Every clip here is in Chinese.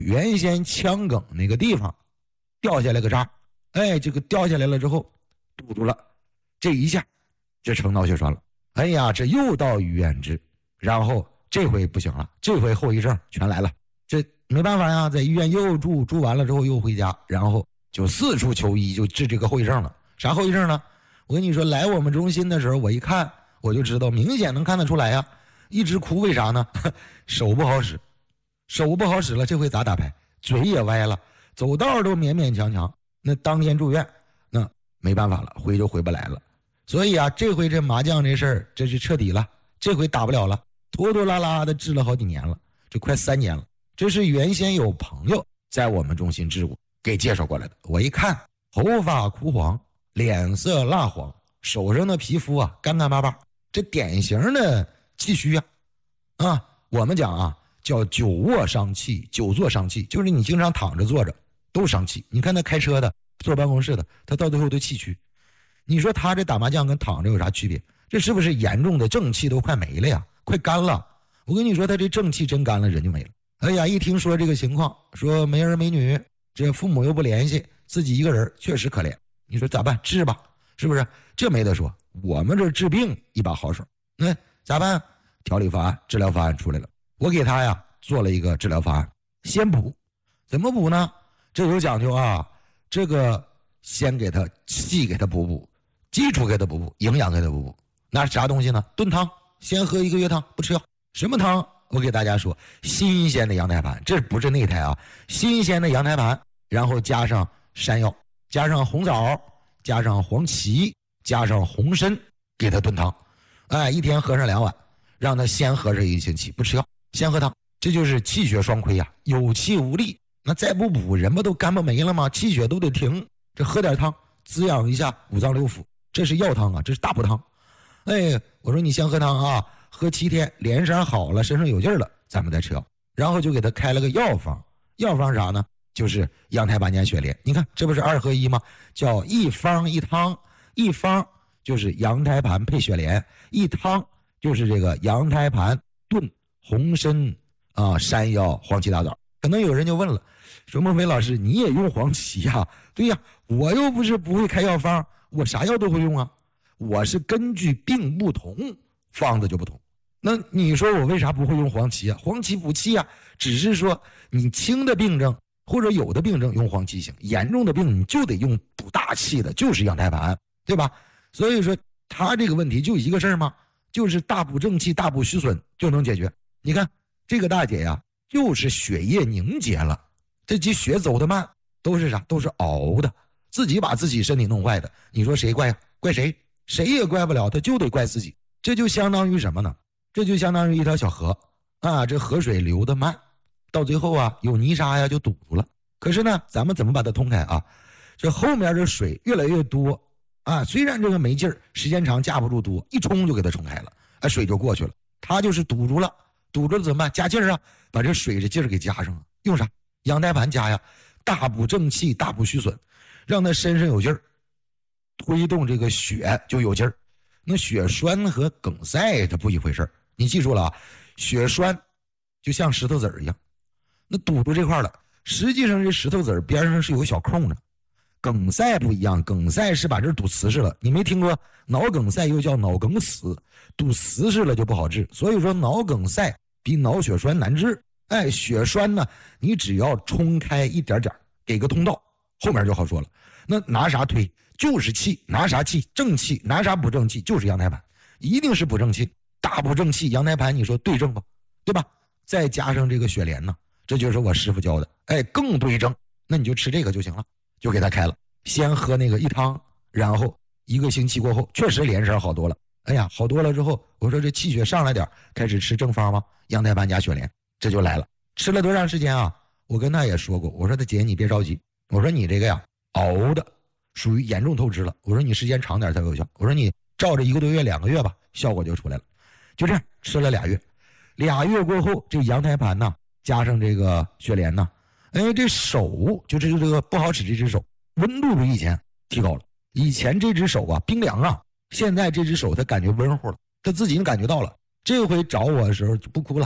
原先腔梗那个地方掉下来个渣，这个掉下来了之后堵住了，这一下这成脑血栓了。哎呀，这又到医院治，然后这回不行了，这回后遗症全来了，这没办法呀，在医院又住完了之后又回家，然后就四处求医，就治这个后遗症了。啥后遗症呢？我跟你说，来我们中心的时候，我一看我就知道，明显能看得出来呀，一直哭。为啥呢？手不好使了，这回咋打牌？嘴也歪了，走道都勉勉强强。那当天住院，那没办法了，回就回不来了。所以啊，这回这麻将这事儿这是彻底了，这回打不了了，拖拖拉拉的治了好几年了，这快3年了。这是原先有朋友在我们中心治过，给介绍过来的。我一看，头发枯黄，脸色蜡黄，手上的皮肤啊干干巴巴，这典型的气虚啊。我们讲啊，叫久卧伤气，久坐伤气，就是你经常躺着坐着都伤气。你看他开车的，坐办公室的，他到最后都气虚。你说他这打麻将跟躺着有啥区别？这是不是严重的正气都快没了呀？快干了！我跟你说，他这正气真干了，人就没了。哎呀，一听说这个情况，说没儿没女，这父母又不联系，自己一个人，确实可怜。你说咋办？治吧，是不是？这没得说，我们这治病一把好手。那咋办？调理方案、治疗方案出来了，我给他呀做了一个治疗方案。先补，怎么补呢？这有讲究啊。这个先给他气给他补补，基础给他补补，营养给他补补。那是啥东西呢？炖汤，先喝1个月汤，不吃药。什么汤？我给大家说，新鲜的羊胎盘，这不是内胎啊，新鲜的羊胎盘，然后加上山药，加上红枣，加上黄芪，加上红参，给他炖汤。一天喝上2碗，让他先喝上1星期，不吃药，先喝汤。这就是气血双亏呀，有气无力。那再不补，人不都干巴没了吗？气血都得停。这喝点汤，滋养一下五脏六腑，这是药汤啊，这是大补汤。我说你先喝汤啊，喝7天，脸色好了，身上有劲了，咱们再吃药。然后就给他开了个药方，药方啥呢？就是羊胎盘加雪莲。你看这不是2合1吗？叫一方一汤，一方就是羊胎盘配雪莲，一汤就是这个羊胎盘炖红参山药、黄芪、大枣。可能有人就问了，说孟非老师你也用黄芪呀？对呀，我又不是不会开药方，我啥药都会用啊。我是根据病不同，方子就不同。那你说我为啥不会用黄芪啊？黄芪补气啊，只是说你轻的病症或者有的病症用黄芪行，严重的病你就得用补大气的，就是羊胎盘，对吧？所以说他这个问题就一个事儿吗？就是大补正气、大补虚损就能解决。你看这个大姐呀，就是血液凝结了，这些血走得慢，都是啥？都是熬的，自己把自己身体弄坏的。你说谁怪呀？怪谁？谁也怪不了，他就得怪自己。这就相当于什么呢？这就相当于一条小河这河水流得慢，到最后有泥沙呀就堵住了。可是呢，咱们怎么把它通开啊？这后面这水越来越多虽然这个没劲儿，时间长架不住多，一冲就给它冲开了，水就过去了。它就是堵住了，堵住了怎么办？加劲儿把这水这劲儿给加上了。用啥？羊胎盘加呀，大补正气，大补虚损，让他身上有劲儿，推动这个血就有劲儿。那血栓和梗塞它不一回事儿，你记住了啊，血栓就像石头子儿一样，那堵住这块了，实际上这石头子儿边上是有个小空的。梗塞不一样，梗塞是把这儿堵瓷实了。你没听过脑梗塞又叫脑梗死，堵瓷实了就不好治。所以说脑梗塞比脑血栓难治。血栓呢，你只要冲开一点点，给个通道，后面就好说了。那拿啥推？就是气，拿啥气？正气，拿啥补正气？就是羊胎盘，一定是补正气，大补正气。羊胎盘你说对症吧，对吧？再加上这个雪莲呢，这就是我师傅教的，更对症。那你就吃这个就行了，就给他开了。先喝那个一汤，然后1个星期过后，确实脸色好多了。好多了之后，我说这气血上来点，开始吃正方吗？羊胎盘加雪莲，这就来了。吃了多长时间啊？我跟他也说过，我说他姐你别着急，我说你这个呀熬的属于严重透支了，我说你时间长点才有效，我说你照着1个多月2个月吧，效果就出来了。就这样吃了2月，2月过后，这羊胎盘呢加上这个雪莲呢，这手就是这个不好使，这只手温度比以前提高了。以前这只手冰凉现在这只手他感觉温乎了，他自己感觉到了。这回找我的时候就不哭了，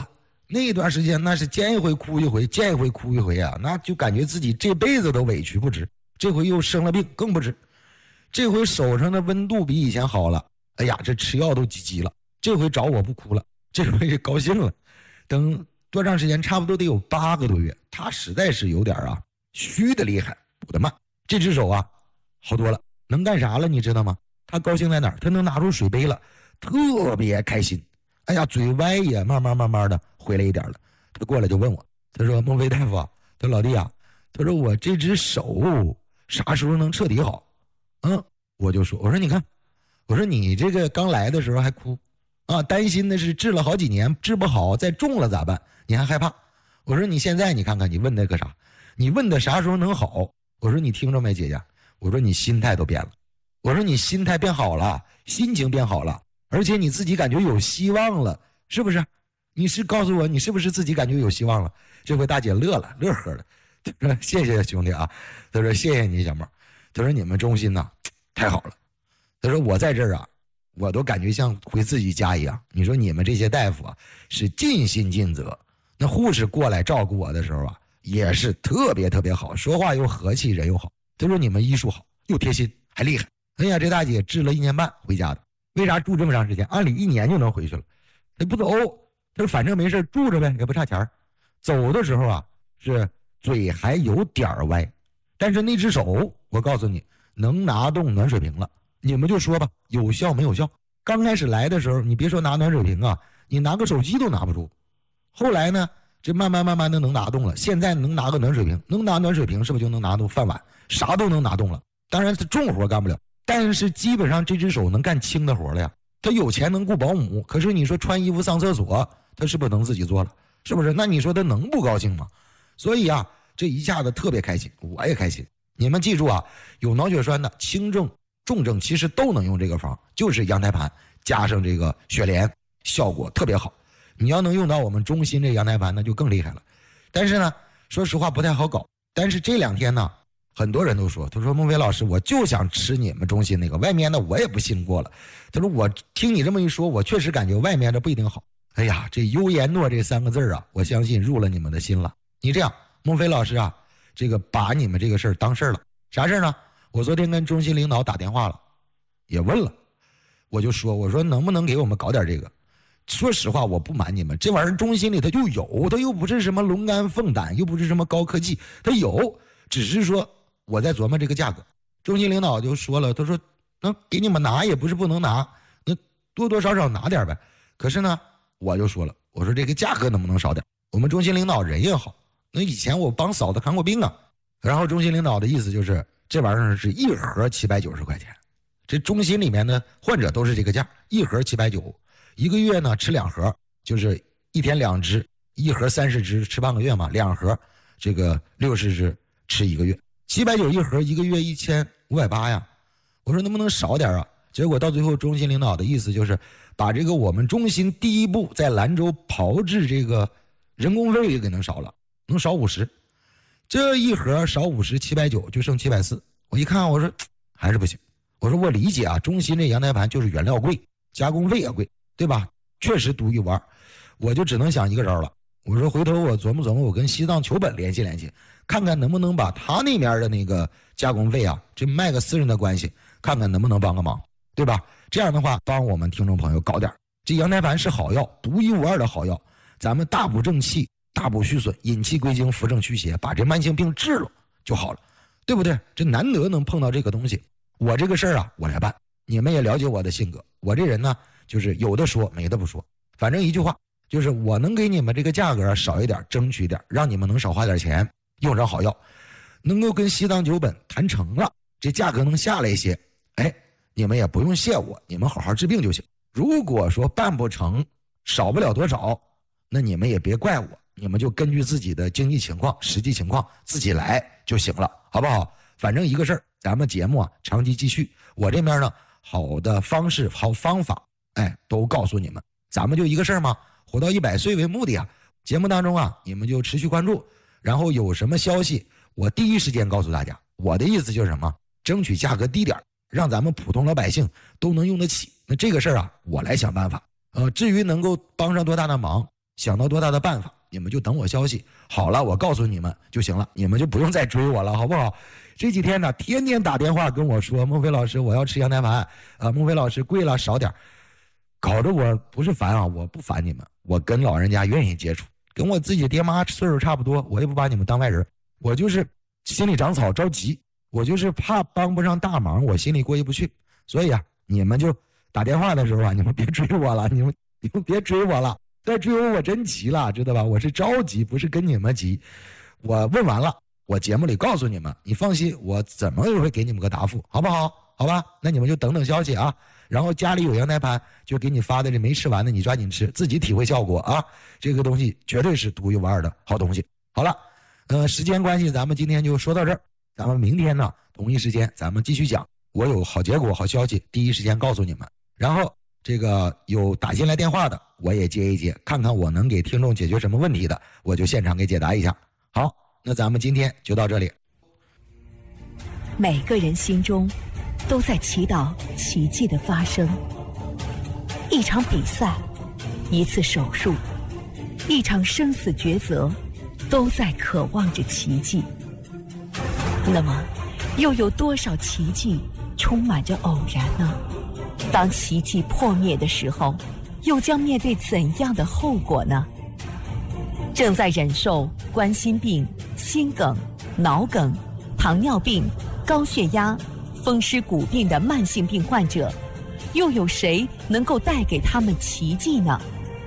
那段时间那是见一回哭一回，见一回哭一回啊，那就感觉自己这辈子都委屈不值。这回又生了病更不值，这回手上的温度比以前好了，哎呀，这吃药都积极了，这回找我不哭了，这回就高兴了。等多长时间，差不多得有8个多月，他实在是有点虚的厉害，我的妈，这只手好多了，能干啥了你知道吗？他高兴在哪儿？他能拿出水杯了，特别开心。哎呀，嘴歪也慢慢的回来一点了。他过来就问我，他说孟非大夫啊，他说老弟啊，他说我这只手啥时候能彻底好？我就说，我说你看，我说你这个刚来的时候还哭担心的是治了好几年治不好再中了咋办？你还害怕？我说你现在你看看你问那个啥，你问的啥时候能好？我说你听着没姐姐？我说你心态都变了，我说你心态变好了，心情变好了，而且你自己感觉有希望了，是不是？你是告诉我你是不是自己感觉有希望了？这回大姐乐了，乐呵了，她说谢谢兄弟啊，她说谢谢你小妹，她说你们中心太好了，她说我在这儿我都感觉像回自己家一样。你说你们这些大夫是尽心尽责，那护士过来照顾我的时候也是特别特别好，说话又和气，人又好。她说你们医术好，又贴心，还厉害。哎呀，这大姐治了1年半回家的，为啥住这么长时间？按理1年就能回去了，她不走。她说反正没事住着呗，也不差钱。走的时候是嘴还有点歪，但是那只手我告诉你能拿动暖水瓶了。你们就说吧，有效没有效？刚开始来的时候，你别说拿暖水瓶你拿个手机都拿不住。后来呢，这慢慢的能拿动了。现在能拿个暖水瓶，能拿暖水瓶是不是就能拿动饭碗？啥都能拿动了。当然，重活干不了，但是基本上这只手能干轻的活了呀。他有钱能雇保姆，可是你说穿衣服上厕所，他是不是能自己做了？是不是？那你说他能不高兴吗？所以这一下子特别开心，我也开心。你们记住有脑血栓的轻症重症其实都能用这个方，就是羊胎盘加上这个雪莲，效果特别好。你要能用到我们中心这羊胎盘那就更厉害了。但是呢，说实话不太好搞。但是这2天呢，很多人都说，他说孟非老师，我就想吃你们中心那个，外面的我也不信过了。他说我听你这么一说，我确实感觉外面的不一定好。哎呀，这优言诺这3个字我相信入了你们的心了。你这样，孟非老师这个把你们这个事儿当事儿了。啥事儿呢？我昨天跟中心领导打电话了，也问了，我就说，我说能不能给我们搞点这个？说实话，我不瞒你们，这玩意儿中心里它就有，它又不是什么龙肝凤胆，又不是什么高科技，它有，只是说我在琢磨这个价格。中心领导就说了，他说那给你们拿也不是不能拿，那多多少少拿点呗。可是呢，我就说了，我说这个价格能不能少点？我们中心领导人也好，那以前我帮嫂子看过病然后中心领导的意思就是这玩意儿是1盒790块钱，这中心里面的患者都是这个价，1盒790，一个月呢吃2盒，就是1天2支，1盒30支吃半个月嘛，2盒这个60支吃1个月，790一盒，一个月1580呀。我说能不能少点结果到最后中心领导的意思就是把这个我们中心第一步在兰州炮制这个人工费也给能少了，能少50，这1盒少50，790就剩740。我一看我说还是不行，我说我理解中心这羊胎盘就是原料贵，加工费也贵，对吧？确实独一无二，我就只能想一个招了。我说回头我琢磨琢磨，我跟西藏球本联系联系，看看能不能把他那边的那个加工费这卖个私人的关系，看看能不能帮个忙，对吧？这样的话帮我们听众朋友搞点。这羊胎盘是好药，独一无二的好药，咱们大补正气，大补虚损，引气归经，扶正祛邪，把这慢性病治了就好了，对不对？这难得能碰到这个东西，我这个事儿我来办。你们也了解我的性格，我这人呢就是有的说没的不说，反正一句话，就是我能给你们这个价格少一点，争取点，让你们能少花点钱，用上好药，能够跟西藏酒本谈成了，这价格能下来一些，你们也不用谢我，你们好好治病就行。如果说办不成，少不了多少，那你们也别怪我，你们就根据自己的经济情况、实际情况自己来就行了，好不好？反正一个事儿，咱们节目长期继续，我这边呢好的方式、好方法，都告诉你们。咱们就一个事儿嘛，活到100岁为目的节目当中你们就持续关注，然后有什么消息，我第一时间告诉大家。我的意思就是什么？争取价格低点，让咱们普通老百姓都能用得起。那这个事儿我来想办法。至于能够帮上多大的忙， 想到多大的办法，你们就等我消息。好了，我告诉你们就行了，你们就不用再追我了，好不好？这几天呢，天天打电话跟我说，孟非老师，我要吃羊胎盘，孟非老师贵了少点，搞得我不是烦啊，我不烦你们，我跟老人家愿意接触，跟我自己爹妈岁数差不多，我也不把你们当外人，我就是心里长草着急，我就是怕帮不上大忙，我心里过意不去，所以啊，你们就打电话的时候啊，你们别追我了，你们别追我了，再追我真急了，知道吧？我是着急，不是跟你们急。我问完了，我节目里告诉你们，你放心，我怎么也会给你们个答复，好不好？好吧，那你们就等等消息啊。然后家里有羊胎盘，就给你发的这没吃完的，你抓紧吃，自己体会效果啊。这个东西绝对是独一无二的好东西。好了，时间关系，咱们今天就说到这儿。咱们明天呢，同一时间咱们继续讲。我有好结果、好消息，第一时间告诉你们。然后这个有打进来电话的，我也接一接，看看我能给听众解决什么问题的，我就现场给解答一下。好，那咱们今天就到这里。 每个人心中都在祈祷奇迹的发生。一场比赛，一次手术，一场生死抉择，都在渴望着奇迹。那么，又有多少奇迹充满着偶然呢？当奇迹破灭的时候，又将面对怎样的后果呢？正在忍受冠心病、心梗、脑梗、糖尿病、高血压、风湿骨病的慢性病患者，又有谁能够带给他们奇迹呢？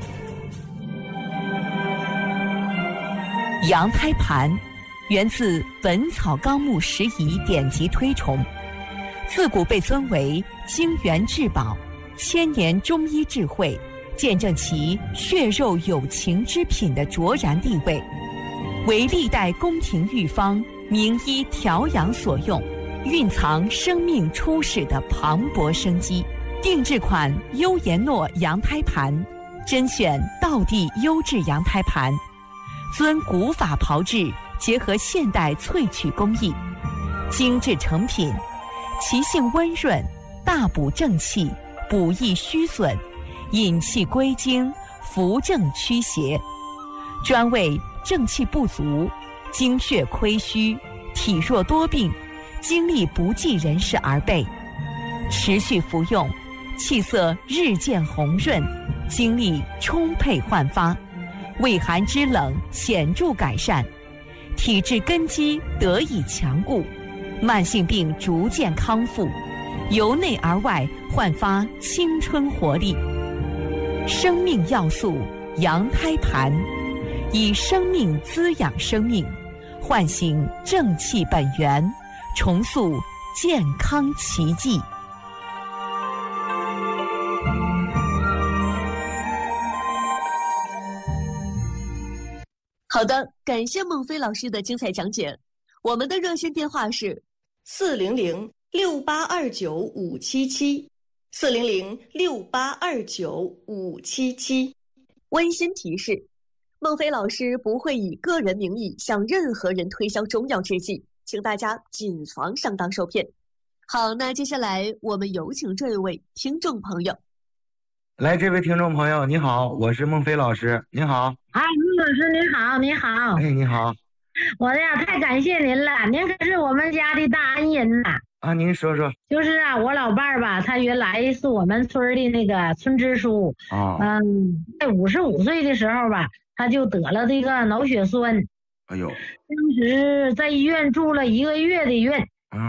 羊胎盘源自《本草纲目拾遗》典籍推崇，自古被尊为精元至宝，千年中医智慧，见证其血肉有情之品的卓然地位，为历代宫廷御方、名医调养所用，蕴藏生命初始的磅礴生机。定制款优颜诺羊胎盘，甄选道地优质羊胎盘，遵古法炮制，结合现代萃取工艺，精致成品，其性温润，大补正气，补益虚损，引气归经，扶正驱邪，专为正气不足、精血亏虚、体弱多病、精力不济人士而备。持续服用，气色日渐红润，精力充沛焕发，胃寒肢冷显著改善，体质根基得以强固，慢性病逐渐康复，由内而外焕发青春活力。生命要素羊胎盘，以生命滋养生命，唤醒正气本源，重塑健康奇迹。 好的，感谢孟非老师的精彩讲解。我们的热线电话是400-6829-577，400-6829-577。温馨提示：孟非老师不会以个人名义向任何人推销中药制剂，请大家谨防上当受骗。好，那接下来我们有请这位听众朋友。 来，这位听众朋友，你好，我是孟非老师，您好。 哎，孟老师您好，你好。 哎，你好。 我呀，太感谢您了，您可是我们家的大恩人呐。 啊，您说说。 就是啊，我老伴儿吧，他原来是我们村的那个村支书。在55岁的时候吧，他就得了这个脑血栓。 哎呦。 当时在医院住了1个月的院。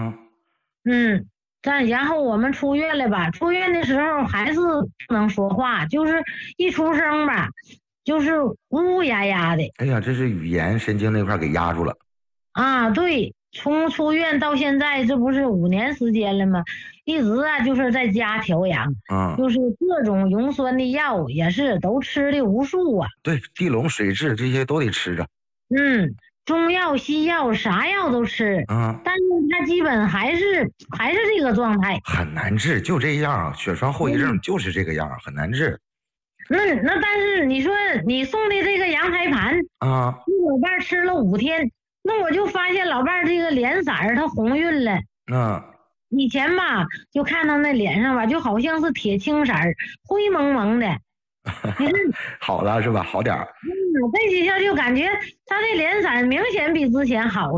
然后我们出院了吧，出院的时候还是不能说话，就是一出生吧，就是呜呜呀呀的。 哎呀，这是语言神经那块给压住了。 啊，对，从出院到现在，这不是5年时间了吗？一直啊就是在家调养，就是各种溶酸的药也是都吃的无数啊。 对，地龙、水蛭这些都得吃着。 中药、西药啥药都吃，但是他基本还是这个状态， 很难治，就这样，血栓后遗症就是这个样，很难治。 那但是你说你送的这个羊胎盘我老伴儿吃了5天，那我就发现老伴儿这个脸色儿他红晕了。以前吧就看到那脸上吧就好像是铁青色儿，灰蒙蒙的， 好了是吧？好点儿。 这几天就感觉他这脸色明显比之前好了。